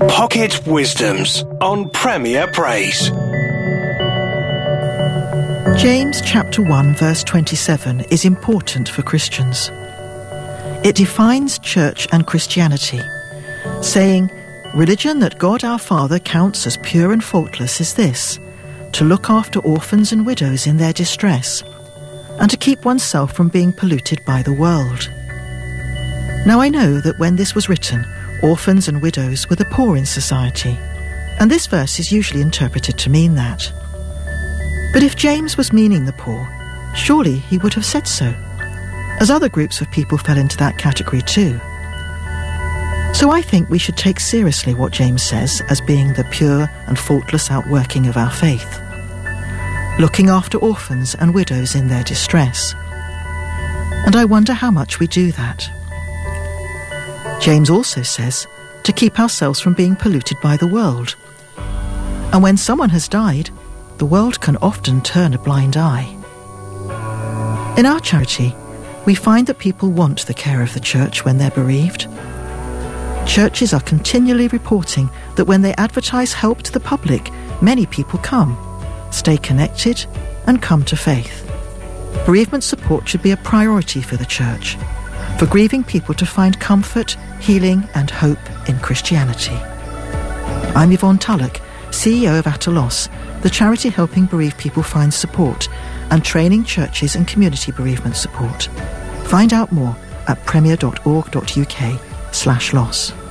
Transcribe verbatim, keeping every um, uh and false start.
Pocket Wisdoms on Premier Praise. James chapter one verse twenty-seven is important for Christians. It defines church and Christianity, saying, "Religion that God our Father counts as pure and faultless is this, to look after orphans and widows in their distress, and to keep oneself from being polluted by the world." Now I know that when this was written, orphans and widows were the poor in society, and this verse is usually interpreted to mean that. But if James was meaning the poor, surely he would have said so, as other groups of people fell into that category too. So I think we should take seriously what James says as being the pure and faultless outworking of our faith, looking after orphans and widows in their distress. And I wonder how much we do that. James also says to keep ourselves from being polluted by the world. And when someone has died, the world can often turn a blind eye. In our charity, we find that people want the care of the church when they're bereaved. Churches are continually reporting that when they advertise help to the public, many people come, stay connected, and come to faith. Bereavement support should be a priority for the church, for grieving people to find comfort, healing, and hope in Christianity. I'm Yvonne Tullock, C E O of Atalos, the charity helping bereaved people find support and training churches and community bereavement support. Find out more at premier dot org dot uk slash loss.